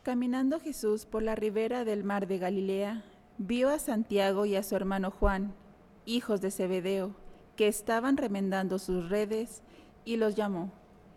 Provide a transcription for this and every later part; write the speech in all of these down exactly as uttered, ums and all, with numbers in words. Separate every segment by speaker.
Speaker 1: Caminando Jesús por la ribera del mar de Galilea, vio a Santiago y a su hermano Juan, hijos de Zebedeo, que estaban remendando sus redes, y los llamó: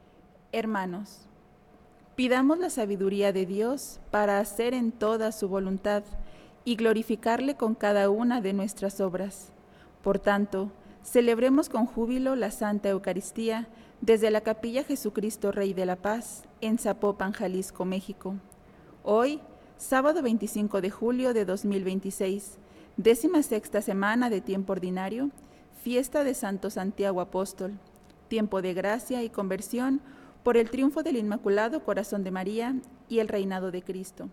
Speaker 1: Hermanos, pidamos la sabiduría de Dios para hacer en toda su voluntad y glorificarle con cada una de nuestras obras. Por tanto, celebremos con júbilo la Santa Eucaristía desde la Capilla Jesucristo Rey de la Paz, en Zapopan, Jalisco, México. Hoy, sábado veinticinco de julio de dos mil veintiséis, décima sexta semana de tiempo ordinario, fiesta de Santo Santiago Apóstol, tiempo de gracia y conversión por el triunfo del Inmaculado Corazón de María y el reinado de Cristo.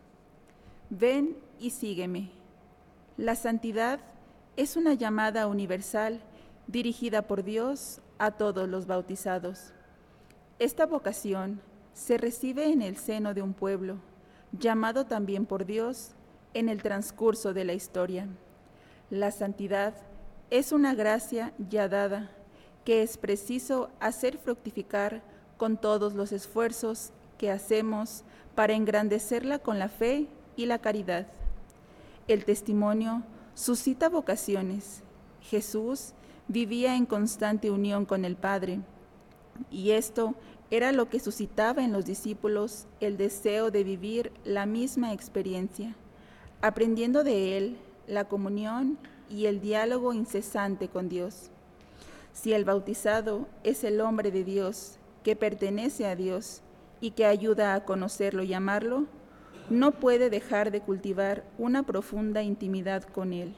Speaker 1: Ven y sígueme. La santidad es una llamada universal dirigida por Dios a todos los bautizados. Esta vocación se recibe en el seno de un pueblo, llamado también por Dios en el transcurso de la historia. La santidad es una gracia ya dada, que es preciso hacer fructificar con todos los esfuerzos que hacemos para engrandecerla con la fe y la caridad. El testimonio suscita vocaciones. Jesús vivía en constante unión con el Padre, y esto era lo que suscitaba en los discípulos el deseo de vivir la misma experiencia, aprendiendo de Él la comunión y el diálogo incesante con Dios. Si el bautizado es el hombre de Dios, que pertenece a Dios y que ayuda a conocerlo y amarlo, no puede dejar de cultivar una profunda intimidad con Él.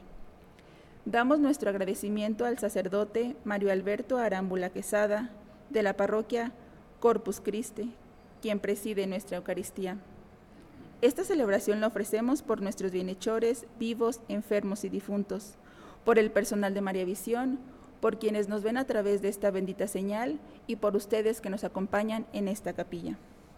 Speaker 1: Damos nuestro agradecimiento al sacerdote Mario Alberto Arámbula Quesada, de la parroquia Corpus Christi, quien preside nuestra Eucaristía. Esta celebración la ofrecemos por nuestros bienhechores, vivos, enfermos y difuntos, por el personal de María Visión, por quienes nos ven a través de esta bendita señal y por ustedes que nos acompañan en esta capilla.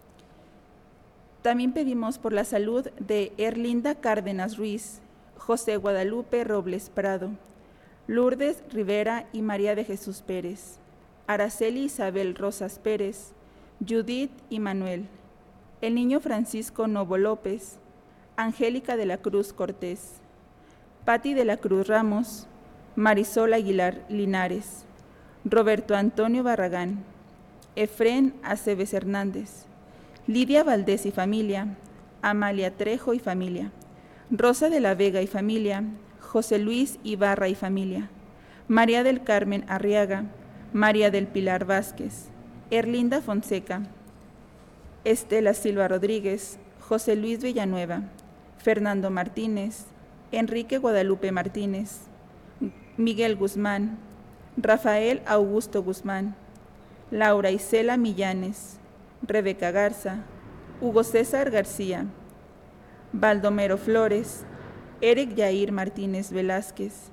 Speaker 1: También pedimos por la salud de Erlinda Cárdenas Ruiz, José Guadalupe Robles Prado, Lourdes Rivera y María de Jesús Pérez, Araceli Isabel Rosas Pérez, Judith y Manuel, el niño Francisco Novo López, Angélica de la Cruz Cortés, Patti de la Cruz Ramos, Marisol Aguilar Linares, Roberto Antonio Barragán, Efrén Aceves Hernández, Lidia Valdés y familia, Amalia Trejo y familia, Rosa de la Vega y familia, José Luis Ibarra y familia, María del Carmen Arriaga, María del Pilar Vázquez, Erlinda Fonseca, Estela Silva Rodríguez, José Luis Villanueva, Fernando Martínez, Enrique Guadalupe Martínez, Miguel Guzmán, Rafael Augusto Guzmán, Laura Isela Millanes, Rebeca Garza, Hugo César García, Baldomero Flores, Eric Yair Martínez Velázquez,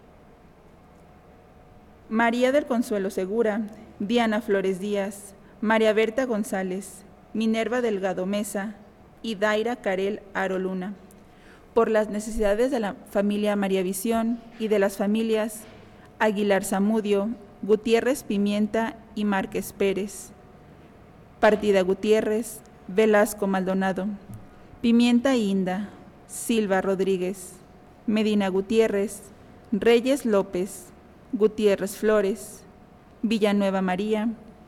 Speaker 1: María del Consuelo Segura, Diana Flores Díaz, María Berta González, Minerva Delgado Mesa y Daira Carel Aro Luna, por las necesidades de la familia María Visión y de las familias Aguilar Zamudio, Gutiérrez Pimienta y Márquez Pérez, Partida Gutiérrez, Velasco Maldonado, Pimienta Inda, Silva Rodríguez, Medina Gutiérrez, Reyes López, Gutiérrez Flores, Villanueva María,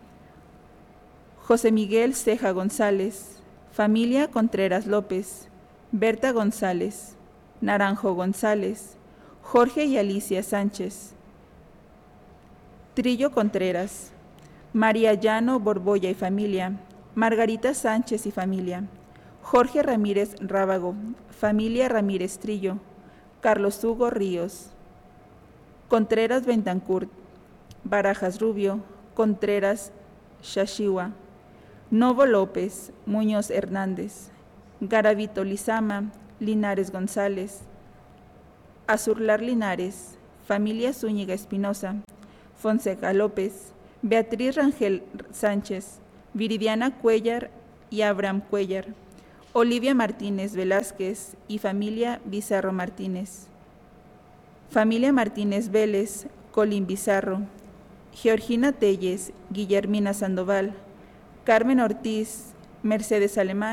Speaker 1: José Miguel Ceja González, familia Contreras López, Berta González, Naranjo González, Jorge y Alicia Sánchez, Trillo Contreras, María Llano Borbolla y familia, Margarita Sánchez y familia, Jorge Ramírez Rábago, familia Ramírez Trillo, Carlos Hugo Ríos, Contreras Bentancurt, Barajas Rubio, Contreras Shashiwa, Novo López, Muñoz Hernández, Garavito Lizama, Linares González, Azurlar Linares, familia Zúñiga Espinosa, Fonseca López, Beatriz Rangel Sánchez, Viridiana Cuellar y Abraham Cuellar, Olivia Martínez Velázquez y familia Bizarro Martínez, familia Martínez Vélez, Colín Bizarro, Georgina Telles, Guillermina Sandoval, Carmen Ortiz, Mercedes Alemán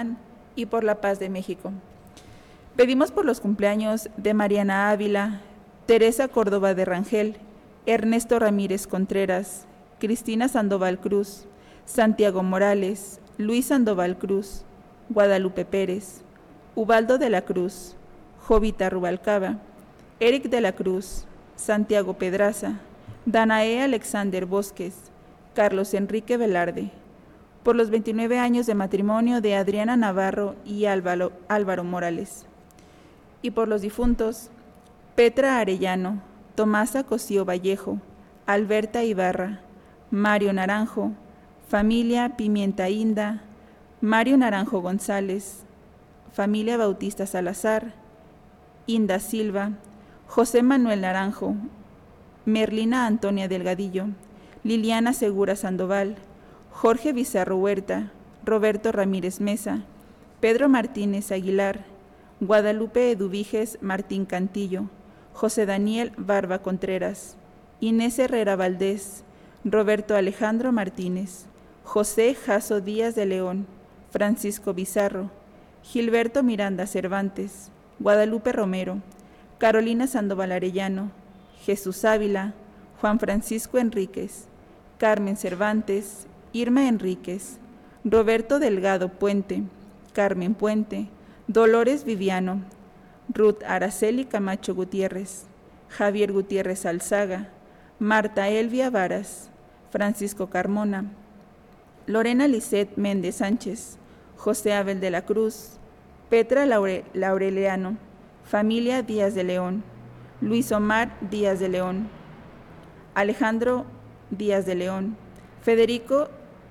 Speaker 1: y por la paz de México. Pedimos por los cumpleaños de Mariana Ávila, Teresa Córdoba de Rangel, Ernesto Ramírez Contreras, Cristina Sandoval Cruz, Santiago Morales, Luis Sandoval Cruz, Guadalupe Pérez, Ubaldo de la Cruz, Jovita Rubalcaba, Eric de la Cruz, Santiago Pedraza, Danae Alexander Bosques, Carlos Enrique Velarde, por los veintinueve años de matrimonio de Adriana Navarro y Álvaro, Álvaro Morales, y por los difuntos Petra Arellano, Tomasa Cosío Vallejo, Alberta Ibarra, Mario Naranjo, familia Pimienta Inda, Mario Naranjo González, familia Bautista Salazar, Inda Silva, José Manuel Naranjo, Merlina Antonia Delgadillo, Liliana Segura Sandoval, Jorge Bizarro Huerta, Roberto Ramírez Mesa, Pedro Martínez Aguilar, Guadalupe Eduviges Martín Cantillo, José Daniel Barba Contreras, Inés Herrera Valdés, Roberto Alejandro Martínez, José Jasso Díaz de León, Francisco Bizarro, Gilberto Miranda Cervantes, Guadalupe Romero, Carolina Sandoval Arellano, Jesús Ávila, Juan Francisco Enríquez, Carmen Cervantes, Irma Enríquez, Roberto Delgado Puente, Carmen Puente, Dolores Viviano, Ruth Araceli Camacho Gutiérrez, Javier Gutiérrez Alzaga, Marta Elvia Varas, Francisco Carmona, Lorena Lisset Méndez Sánchez, José Abel de la Cruz, Petra Laure, Laureliano, familia Díaz de León, Luis Omar Díaz de León, Alejandro Díaz de León, Federico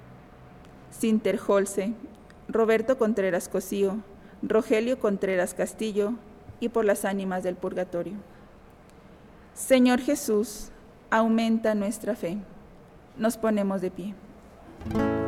Speaker 1: Sinterholze, Roberto Contreras Cosío, Rogelio Contreras Castillo, y por las ánimas del purgatorio. Señor Jesús, aumenta nuestra fe. Nos ponemos de pie.